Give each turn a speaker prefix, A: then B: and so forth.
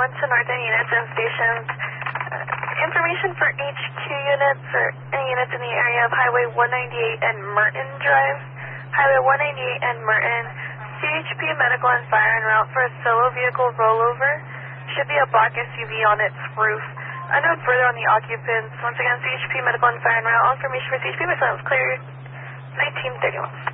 A: to Northern units and stations. Information for HQ units or any units in the area of Highway 198 and Merton Drive. Highway 198 and Merton. CHP Medical and Fire en route for a solo vehicle rollover. Should be a black SUV on its roof. Unknown further on the occupants. Once again, CHP Medical and Fire en route. All information for CHP Medical is cleared. 1931.